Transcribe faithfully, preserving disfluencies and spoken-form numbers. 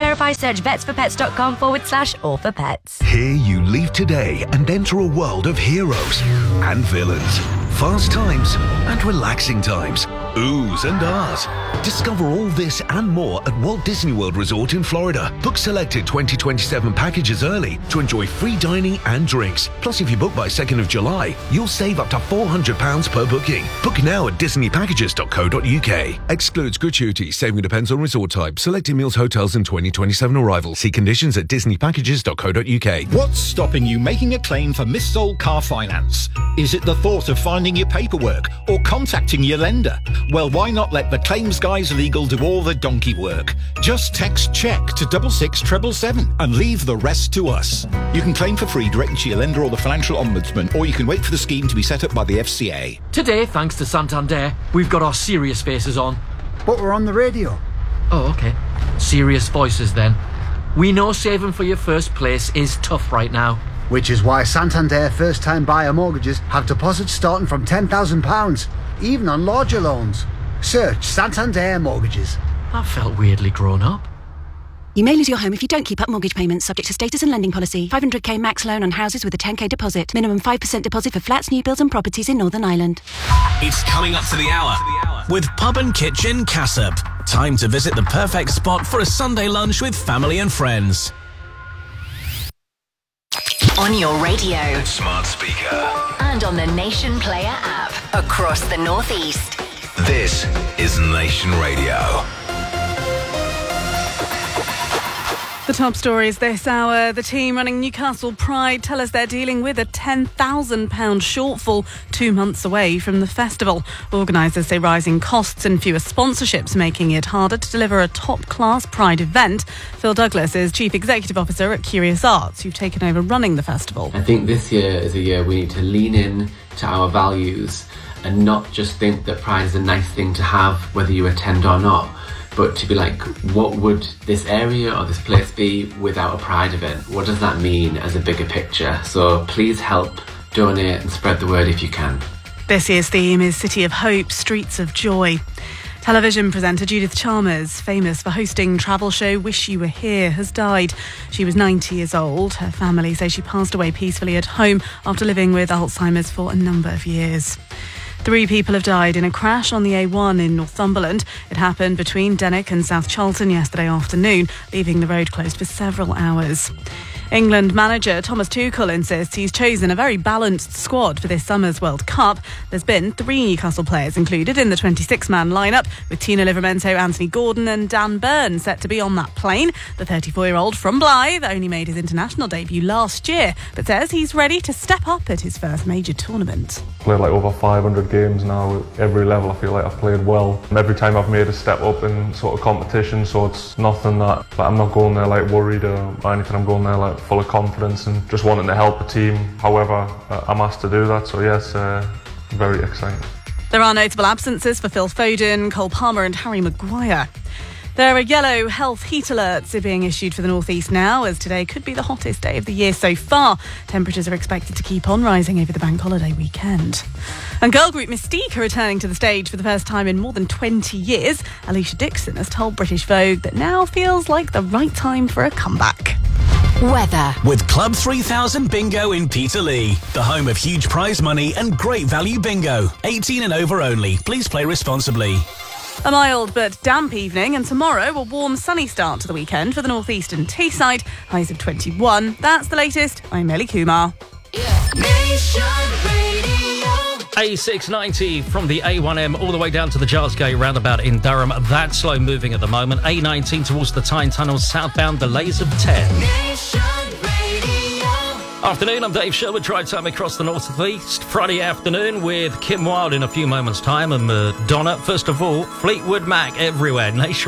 verify, search vetsforpets.com forward slash all for pets. Here you leave today and enter a world of heroes and villains, fast times and relaxing times, oohs and ahs. Discover all this and more at Walt Disney World Resort in Florida. Book selected twenty twenty-seven packages early to enjoy free dining and drinks. Plus, if you book by second of July, you'll save up to four hundred pounds per booking. Book now at disney packages dot co dot uk. Excludes gratuity. Saving depends on resort type. Selected meals, hotels and twenty twenty-seven arrival. See conditions at disney packages dot co dot uk. What's stopping you making a claim for missold car finance? Is it the thought of finding your paperwork or contacting your lender? Well, why not let the Claims Guys Legal do all the donkey work? Just text check to double six treble seven and leave the rest to us. You can claim for free directly to your lender or the Financial Ombudsman, or you can wait for the scheme to be set up by the F C A. Today, thanks to Santander, we've got our serious faces on. But we're on the radio. Oh, okay. Serious voices then. We know saving for your first place is tough right now. Which is why Santander first-time buyer mortgages have deposits starting from ten thousand pounds, even on larger loans. Search Santander Mortgages. That felt weirdly grown up. You may lose your home if you don't keep up mortgage payments, subject to status and lending policy. five hundred k max loan on houses with a ten k deposit. Minimum five percent deposit for flats, new builds and properties in Northern Ireland. It's coming up to the hour with Pub and Kitchen Cassop. Time to visit the perfect spot for a Sunday lunch with family and friends. On your radio, Smart speaker. and on the Nation Player app across the Northeast. This is Nation Radio. The top stories this hour. The team running Newcastle Pride tell us they're dealing with a ten thousand pounds shortfall two months away from the festival. Organisers say rising costs and fewer sponsorships making it harder to deliver a top-class Pride event. Phil Douglas is Chief Executive Officer at Curious Arts, who've taken over running the festival. I think this year is a year we need to lean in to our values and not just think that Pride is a nice thing to have whether you attend or not, but to be like, what would this area or this place be without a Pride event? What does that mean as a bigger picture? So please help, donate and spread the word if you can. This year's theme is City of Hope, Streets of Joy. Television presenter Judith Chalmers, famous for hosting travel show Wish You Were Here, has died. She was ninety years old. Her family say she passed away peacefully at home after living with Alzheimer's for a number of years. Three people have died in a crash on the A one in Northumberland. It happened between Denwick and South Charlton yesterday afternoon, leaving the road closed for several hours. England manager Thomas Tuchel insists he's chosen a very balanced squad for this summer's World Cup. There's been three Newcastle players included in the twenty-six man lineup, with Tino Livramento, Anthony Gordon and Dan Burn set to be on that plane. The thirty-four-year-old from Blythe only made his international debut last year, but says he's ready to step up at his first major tournament. Played like over five hundred games now at every level. I feel like I've played well. Every time I've made a step up in sort of competition, so it's nothing that like, I'm not going there like worried or, or anything. I'm going there like full of confidence and just wanting to help the team however uh, I'm asked to do that. So yes, uh, very exciting. There are notable absences for Phil Foden, Cole Palmer and Harry Maguire. There are yellow health heat alerts being issued for the North East now, as today could be the hottest day of the year so far. Temperatures are expected to keep on rising over the bank holiday weekend. And girl group Mystique are returning to the stage for the first time in more than twenty years. Alicia Dixon has told British Vogue that now feels like the right time for a comeback. Weather. With Club three thousand Bingo in Peterlee, the home of huge prize money and great value bingo. eighteen and over only. Please play responsibly. A mild but damp evening, and tomorrow a warm sunny start to the weekend for the North East and Teesside. Highs of twenty-one. That's the latest. I'm Melly Kumar. A six ninety from the A one M all the way down to the Jarlsgate roundabout in Durham. That's slow moving at the moment. A nineteen towards the Tyne Tunnels southbound, delays of ten. Afternoon, I'm Dave Sherwood. Drive time across the north and east. Friday afternoon with Kim Wilde in a few moments' time and Madonna. First of all, Fleetwood Mac everywhere. Nation